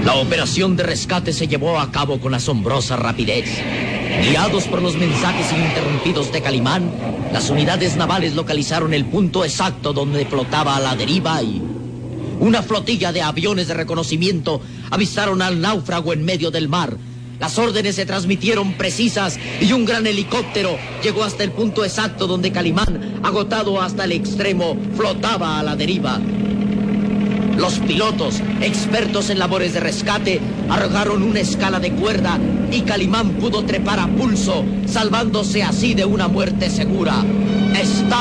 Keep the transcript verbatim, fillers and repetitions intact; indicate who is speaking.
Speaker 1: La operación de rescate se llevó a cabo con asombrosa rapidez. Guiados por los mensajes ininterrumpidos de Calimán, las unidades navales localizaron el punto exacto donde flotaba a la deriva y... una flotilla de aviones de reconocimiento avistaron al náufrago en medio del mar. Las órdenes se transmitieron precisas y un gran helicóptero llegó hasta el punto exacto donde Calimán, agotado hasta el extremo, flotaba a la deriva. Los pilotos, expertos en labores de rescate, arrojaron una escala de cuerda y Calimán pudo trepar a pulso, salvándose así de una muerte segura. Está